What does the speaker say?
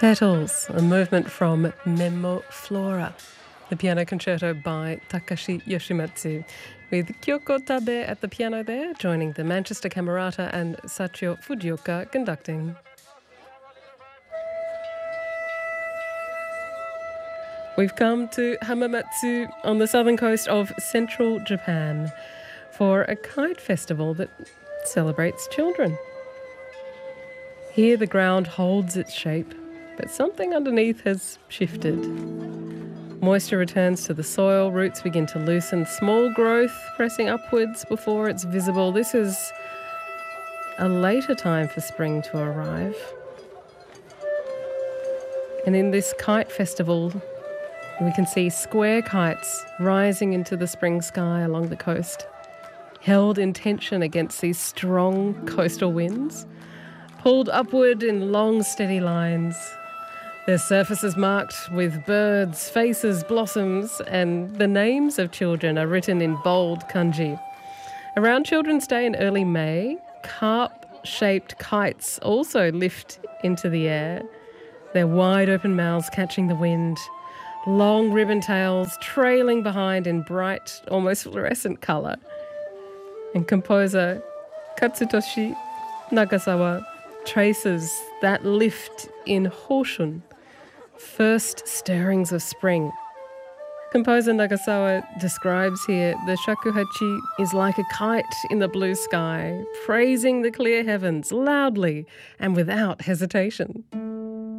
Petals, a movement from Memmo Flora, the piano concerto by Takashi Yoshimatsu, with Kyoko Tabe at the piano there, joining the Manchester Camerata and Sachio Fujioka conducting. We've come to Hamamatsu on the southern coast of central Japan for a kite festival that celebrates children. Here the ground holds its shape, but something underneath has shifted. Moisture returns to the soil, roots begin to loosen, small growth pressing upwards before it's visible. This is a later time for spring to arrive. And in this kite festival, we can see square kites rising into the spring sky along the coast, held in tension against these strong coastal winds, pulled upward in long, steady lines. Their surfaces marked with birds, faces, blossoms, and the names of children are written in bold kanji. Around Children's Day in early May, carp-shaped kites also lift into the air, their wide-open mouths catching the wind, long ribbon tails trailing behind in bright, almost fluorescent colour. And composer Katsutoshi Nagasawa traces that lift in Hoshun, first stirrings of spring. Composer Nagasawa describes here the shakuhachi is like a kite in the blue sky, praising the clear heavens loudly and without hesitation.